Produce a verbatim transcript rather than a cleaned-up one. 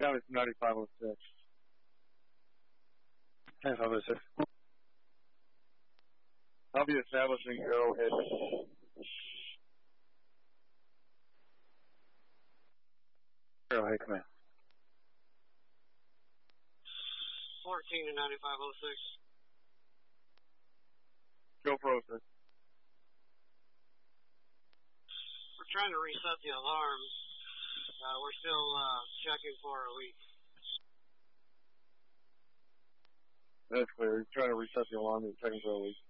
Down to ninety-five oh six. ninety-five oh six. I'll be establishing Arrowhead. Arrowhead, command. fourteen to ninety-five oh six. Go for oh six. We're trying to reset the alarm. Uh, we're still uh, checking for a leak. That's clear. He's trying to reset the alarm and checking for a leak.